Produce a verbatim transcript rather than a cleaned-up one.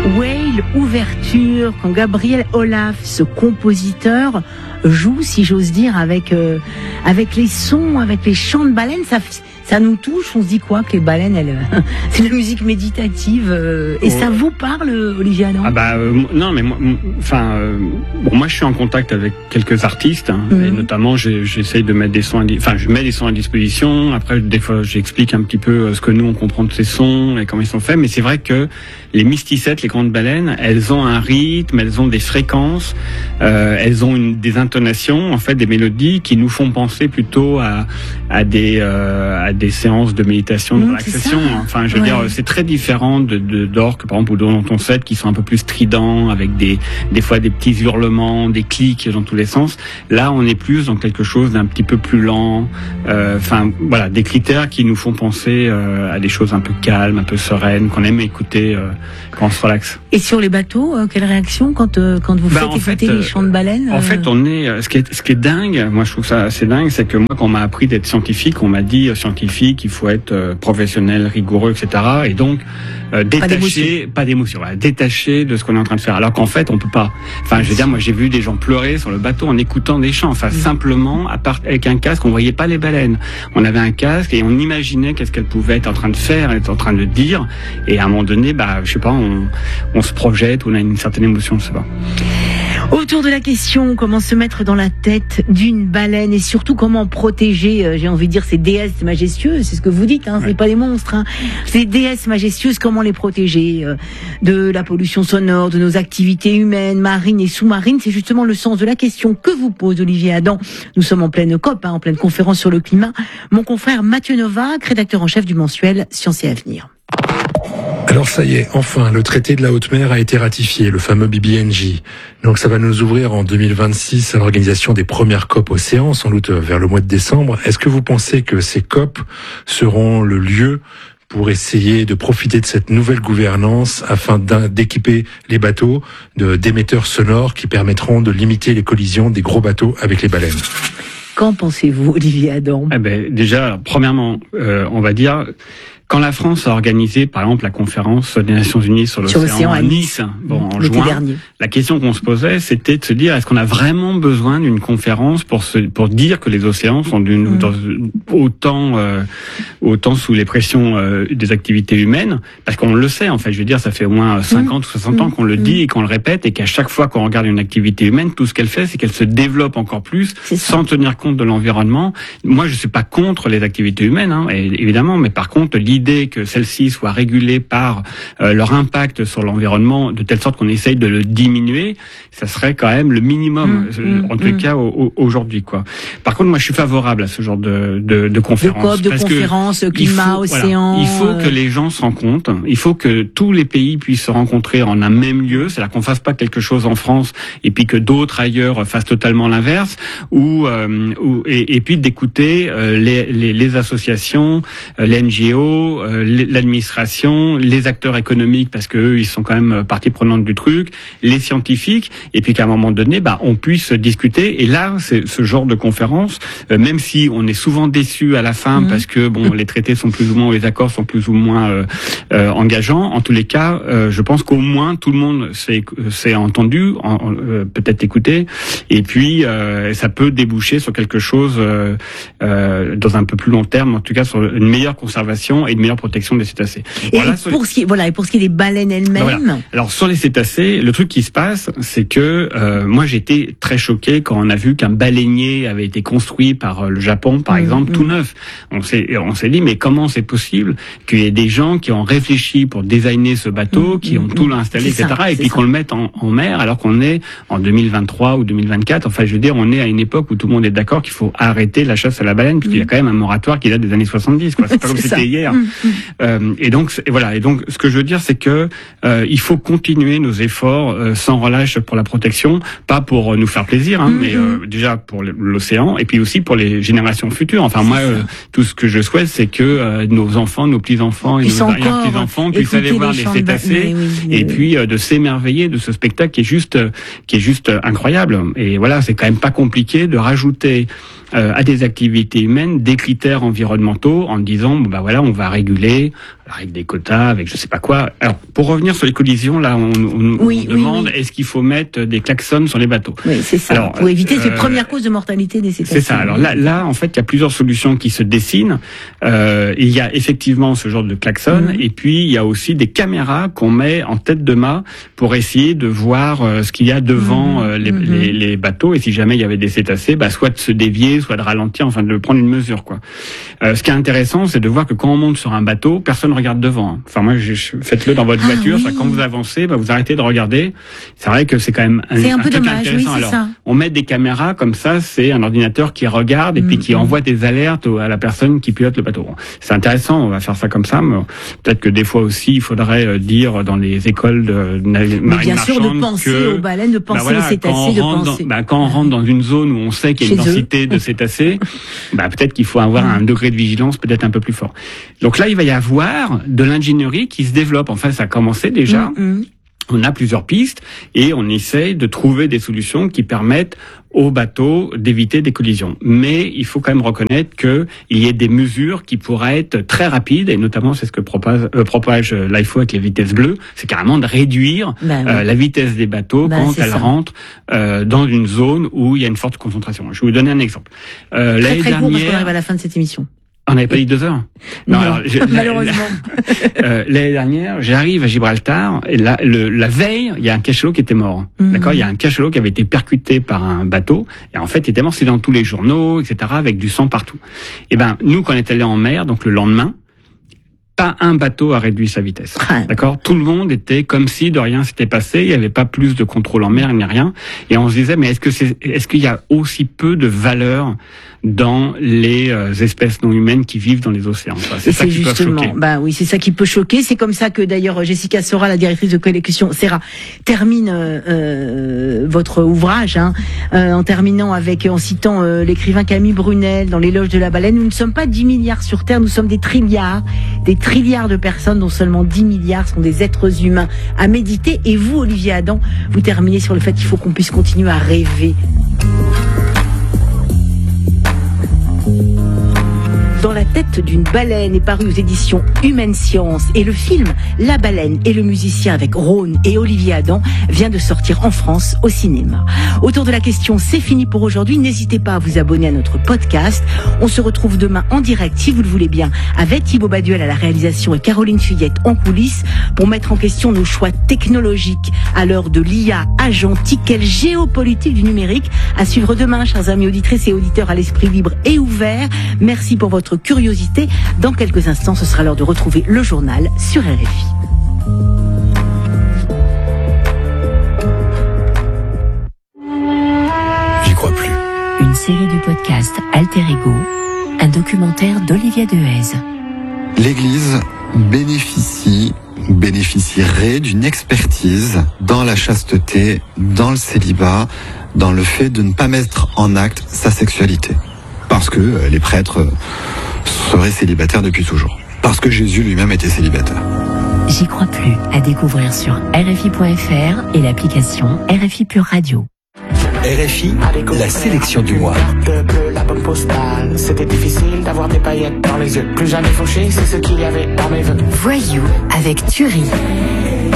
Whale, ouverture, quand Gabriel Olaf, ce compositeur, joue, si j'ose dire, avec euh, avec les sons, avec les chants de baleines, ça ça nous touche. On se dit quoi que les baleines, elles, c'est de la musique méditative, euh, et ouais. Ça vous parle, Olivier Adam? Ah bah euh, non, mais moi, enfin, euh, bon, moi je suis en contact avec quelques artistes, hein, mmh. et notamment j'ai, j'essaye de mettre des sons, enfin je mets des sons à disposition. Après, des fois, j'explique un petit peu ce que nous on comprend de ces sons et comment ils sont faits. Mais c'est vrai que les mysticettes, les grandes baleines, elles ont un rythme, elles ont des fréquences, euh, elles ont une, des intonations, en fait, des mélodies qui nous font penser plutôt à, à des à des des séances de méditation, de mmh, relaxation. Enfin, je veux ouais. dire, c'est très différent de, de d'orques, par exemple, ou dans ton set, qui sont un peu plus stridents, avec des, des fois des petits hurlements, des clics dans tous les sens. Là, on est plus dans quelque chose d'un petit peu plus lent. Enfin, euh, voilà, des critères qui nous font penser euh, à des choses un peu calmes, un peu sereines, qu'on aime écouter euh, quand on se relaxe. Et sur les bateaux, euh, quelle réaction quand euh, quand vous bah, faites écouter fait, les chants de baleines? En euh... fait, on est. Ce qui est ce qui est dingue, moi je trouve ça assez dingue, c'est que moi, quand on m'a appris d'être scientifique, on m'a dit euh, scientifique, il faut être euh, professionnel, rigoureux, et cetera. Et donc euh, détaché, pas d'émotion, voilà, détaché de ce qu'on est en train de faire. Alors qu'en fait, on peut pas. Enfin, je veux dire, moi j'ai vu des gens pleurer sur le bateau en écoutant des chants. Enfin, mmh. simplement, à part avec un casque, on voyait pas les baleines. On avait un casque et on imaginait qu'est-ce qu'elles pouvaient être en train de faire, être en train de dire. Et à un moment donné, bah, je sais pas, on, on se projette, on a une certaine émotion, je sais pas. Autour de la question, comment se mettre dans la tête d'une baleine et surtout comment protéger, euh, j'ai envie de dire, ces déesses majestueuses, c'est ce que vous dites, hein, ouais. c'est pas des monstres, hein, ces déesses majestueuses, comment les protéger euh, de la pollution sonore, de nos activités humaines, marines et sous-marines, c'est justement le sens de la question que vous pose Olivier Adam. Nous sommes en pleine COP, hein, en pleine conférence sur le climat. Mon confrère Mathieu Novak, rédacteur en chef du mensuel Science et Avenir. Alors ça y est, enfin, le traité de la haute mer a été ratifié, le fameux B B N J. Donc ça va nous ouvrir en deux mille vingt-six à l'organisation des premières COP océans, sans doute vers le mois de décembre. Est-ce que vous pensez que ces COP seront le lieu pour essayer de profiter de cette nouvelle gouvernance afin d'équiper les bateaux de, d'émetteurs sonores qui permettront de limiter les collisions des gros bateaux avec les baleines? Qu'en pensez-vous, Olivier Adam? Eh ben, déjà, premièrement, euh, on va dire... Quand la France a organisé, par exemple, la conférence des Nations Unies sur l'océan, sur l'océan à Nice, bon, en juin, dernier. La question qu'on se posait, c'était de se dire, est-ce qu'on a vraiment besoin d'une conférence pour se, pour dire que les océans sont d'une, mmh. dans, autant, euh, autant sous les pressions euh, des activités humaines? Parce qu'on le sait, en fait, je veux dire, ça fait au moins cinquante mmh. ou soixante ans qu'on le mmh. dit et qu'on le répète, et qu'à chaque fois qu'on regarde une activité humaine, tout ce qu'elle fait, c'est qu'elle se développe encore plus, sans tenir compte de l'environnement. Moi, je suis pas contre les activités humaines, hein, évidemment, mais par contre, l'idée que celles-ci soient régulées par euh, leur impact sur l'environnement, de telle sorte qu'on essaye de le diminuer, ça serait quand même le minimum, mmh, euh, en mmh, tout mmh. cas au, au, aujourd'hui, quoi. Par contre, moi, je suis favorable à ce genre de, de, de conférences. De COP, de conférences, climat, faut, océan. Voilà, il faut que les gens se rencontrent. Il faut que tous les pays puissent se rencontrer en un même lieu. C'est-à-dire qu'on fasse pas quelque chose en France et puis que d'autres ailleurs fassent totalement l'inverse, ou, euh, ou et, et puis d'écouter euh, les, les, les associations, euh, les N G O, l'administration, les acteurs économiques, parce que eux, ils sont quand même partie prenante du truc, les scientifiques, et puis qu'à un moment donné, bah, on puisse discuter. Et là, c'est ce genre de conférence, euh, même si on est souvent déçu à la fin, mmh. parce que bon, les traités sont plus ou moins, les accords sont plus ou moins euh, euh, engageants. En tous les cas, euh, je pense qu'au moins tout le monde s'est, s'est entendu, en, euh, peut-être écouté, et puis euh, ça peut déboucher sur quelque chose euh, euh, dans un peu plus long terme, en tout cas sur une meilleure conservation et une meilleure protection des cétacés. Et voilà, pour les... ce qui, voilà, et pour ce qui est des baleines elles-mêmes. Voilà. Alors sur les cétacés, le truc qui se passe, c'est que euh, moi j'ai été très choqué quand on a vu qu'un baleinier avait été construit par euh, le Japon, par mmh, exemple, mmh. tout neuf. On s'est, on s'est dit mais comment c'est possible qu'il y ait des gens qui ont réfléchi pour designer ce bateau, mmh, qui mmh, ont tout installé, et cetera. Ça, et puis ça. Qu'on le mette en, en mer, alors qu'on est en deux mille vingt-trois ou deux mille vingt-quatre. Enfin, je veux dire, on est à une époque où tout le monde est d'accord qu'il faut arrêter la chasse à la baleine, puisqu'il mmh. y a quand même un moratoire qui date des années soixante-dix. Quoi. C'est pas comme c'était hier. Mmh. Euh, et donc et voilà. Et donc, ce que je veux dire, c'est que euh, il faut continuer nos efforts euh, sans relâche pour la protection, pas pour euh, nous faire plaisir, hein, mmh. mais euh, déjà pour l'océan et puis aussi pour les générations futures. Enfin, moi, euh, tout ce que je souhaite, c'est que euh, nos enfants, nos petits-enfants et nos arrière-petits-enfants puissent aller voir les cétacés oui, oui, et oui. puis euh, de s'émerveiller de ce spectacle qui est juste, euh, qui est juste euh, incroyable. Et voilà, c'est quand même pas compliqué de rajouter euh, à des activités humaines des critères environnementaux en disant bon bah voilà, on va réguler avec des quotas, avec je sais pas quoi. Alors, pour revenir sur les collisions, là, on, on, oui, on demande oui, oui. est-ce qu'il faut mettre des klaxons sur les bateaux. Oui, c'est ça. Alors, pour éviter euh, ces premières causes de mortalité des cétacés. C'est ça. Alors là, là, en fait, il y a plusieurs solutions qui se dessinent. Euh, il y a effectivement ce genre de klaxon, mmh. et puis il y a aussi des caméras qu'on met en tête de mât pour essayer de voir euh, ce qu'il y a devant mmh. euh, les, mmh. les, les bateaux, et si jamais il y avait des cétacés, bah, soit de se dévier, soit de ralentir, enfin de prendre une mesure, quoi. Euh, ce qui est intéressant, c'est de voir que quand on monte sur un bateau, personne regarde devant. Enfin, moi, je, je, faites-le dans votre ah, voiture. Oui. Quand vous avancez, bah, vous arrêtez de regarder. C'est vrai que c'est quand même un, c'est un, un peu truc dommage, intéressant. Oui, Alors, ça. on met des caméras comme ça, c'est un ordinateur qui regarde et mmh, puis qui mmh. envoie des alertes à la personne qui pilote le bateau. C'est intéressant. On va faire ça comme ça. Mais peut-être que des fois aussi, il faudrait dire dans les écoles de marine mais bien marchande sûr, de penser que, aux baleines, de penser bah voilà, aux cétacés, de penser. Dans, bah, quand on rentre dans une zone où on sait qu'il y a une Chez densité eux. de cétacés, bah, peut-être qu'il faut avoir mmh. un degré de vigilance peut-être un peu plus fort. Donc là, il va y avoir de l'ingénierie qui se développe. Enfin, ça a commencé déjà. Mmh. On a plusieurs pistes et on essaye de trouver des solutions qui permettent aux bateaux d'éviter des collisions. Mais il faut quand même reconnaître que il y a des mesures qui pourraient être très rapides, et notamment c'est ce que propage, euh, propage l'I F O avec les vitesses bleues, c'est carrément de réduire ben oui. euh, la vitesse des bateaux ben, quand elles ça. rentrent euh, dans une zone où il y a une forte concentration. Je vais vous donner un exemple. Euh, très très court parce qu'on arrive à la fin de cette émission. On n'avait pas dit deux heures. Non, non alors, je, malheureusement. La, euh, l'année dernière, j'arrive à Gibraltar et là, le, la veille, il y a un cachalot qui était mort. Mmh. D'accord, il y a un cachalot qui avait été percuté par un bateau et en fait, il était mort. C'est dans tous les journaux, et cetera, avec du sang partout. Et ben, nous, quand on est allé en mer, donc le lendemain, pas un bateau a réduit sa vitesse. Ah. D'accord, tout le monde était comme si de rien s'était passé. Il n'y avait pas plus de contrôle en mer ni rien. Et on se disait, mais est-ce que c'est, est-ce qu'il y a aussi peu de valeur dans les euh, espèces non humaines qui vivent dans les océans? Enfin, c'est ça qui peut choquer. Bah oui, c'est ça qui peut choquer. C'est comme ça que d'ailleurs Jessica Sora, la directrice de collection Serra, termine euh, votre ouvrage hein, euh, en terminant avec, en citant euh, l'écrivain Camille Brunel dans L'éloge de la baleine. Nous ne sommes pas dix milliards sur Terre, nous sommes des trilliards, des trilliards de personnes, dont seulement dix milliards sont des êtres humains à méditer. Et vous, Olivier Adam, vous terminez sur le fait qu'il faut qu'on puisse continuer à rêver. Dans la tête d'une baleine est paru aux éditions Humaine Science, et le film La baleine et le musicien avec Rhône et Olivier Adam vient de sortir en France au cinéma. Autour de la question, c'est fini pour aujourd'hui. N'hésitez pas à vous abonner à notre podcast. On se retrouve demain en direct, si vous le voulez bien, avec Thibaut Baduel à la réalisation et Caroline Fillette en coulisses pour mettre en question nos choix technologiques à l'heure de l'I A agentique. Quelle géopolitique du numérique à suivre demain, chers amis auditrices et auditeurs à l'esprit libre et ouvert. Merci pour votre curiosité. Dans quelques instants, ce sera l'heure de retrouver le journal sur R F I. J'y crois plus. Une série de podcasts Alter Ego, un documentaire d'Olivier Dehaze. L'Église bénéficie, bénéficierait d'une expertise dans la chasteté, dans le célibat, dans le fait de ne pas mettre en acte sa sexualité. Parce que euh, les prêtres euh, seraient célibataires depuis toujours. Parce que Jésus lui-même était célibataire. J'y crois plus. À découvrir sur R F I point F R et l'application R F I Pure Radio. R F I, la sélection du mois. La bonne postale, c'était difficile d'avoir des paillettes dans les yeux. Plus jamais fauché, c'est ce qu'il y avait dans mes vœux. Voyou avec Thury.